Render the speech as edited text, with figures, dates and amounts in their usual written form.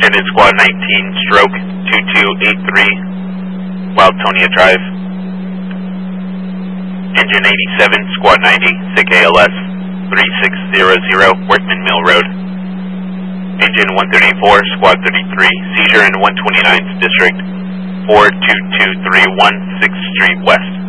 Engine is Squad 19, stroke 2283, Wildtonia Drive. Engine 87, Squad 90, SIG ALS 3600, Workman Mill Road. Engine 134, Squad 33, seizure in 129th District, 42231 6th Street West.